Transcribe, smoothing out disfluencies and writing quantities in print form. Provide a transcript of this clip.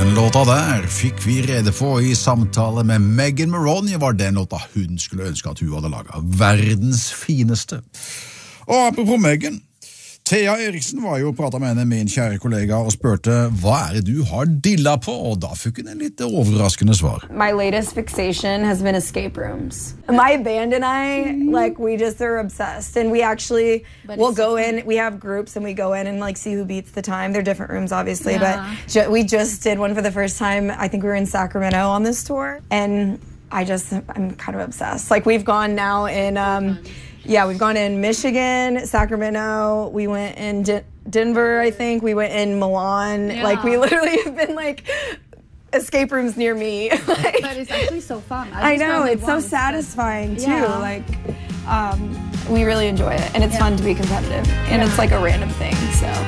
Den låta der fikk vi rede på i samtale med Megan Moroney, var den låta hun skulle ønske at hun hadde laget. Verdens fineste. Og apropos Megan, Thea Eriksen var jo og pratet med henne, min kjære kollega, og spørte hva det du har dilla på, og da fikk hun en litt overraskende svar. My latest fixation has been escape rooms. My band and I, we just are obsessed, and we actually will go in, we have groups, and we go in and see who beats the time. They're different rooms, obviously, but we just did one for the first time. I think we were in Sacramento on this tour, and I'm kind of obsessed. We've gone now in... we've gone in Michigan, Sacramento, we went in Denver, I think, we went in Milan, we literally have been escape rooms near me. But it's actually so fun. I know, it's so satisfying too, we really enjoy it, and it's fun to be competitive, and it's a random thing, so.